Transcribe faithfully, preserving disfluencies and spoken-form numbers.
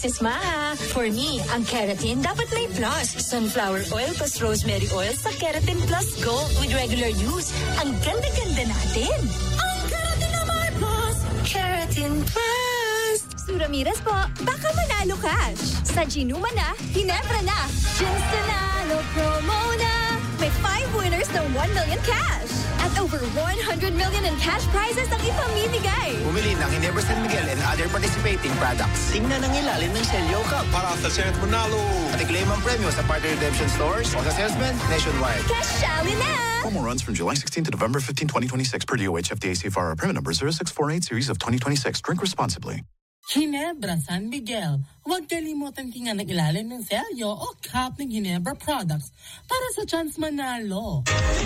chisma ha. For me, ang keratin dapat may plus. Sunflower oil plus rosemary oil sa Keratin Plus Gold with regular use. Ang ganda-ganda natin. Ang keratin na may plus. Keratin Plus. Su Ramirez po, baka manalo cash. Sa Ginuma na, Ginebra na. Gins Nanalo promo na. May five winners ng one million cash. At over one hundred million in cash prizes ang ipamimigay. Bumili ng Ginebra San Miguel and other participating products. Tingnan ang ilalim ng Celio Cup para sa Senate Manalo. At i-claim ang premyo sa partner redemption stores o sa salesman nationwide. Cashali na! Promo runs from July sixteenth to November fifteenth, twenty twenty-six per D O H F D A C F R. Permit number zero six four eight series of twenty twenty-six. Drink responsibly. Ginebra San Miguel. Huwag kalimutan tingnan ng ilalim ng selyo o cup ng Ginebra products para sa chance manalo.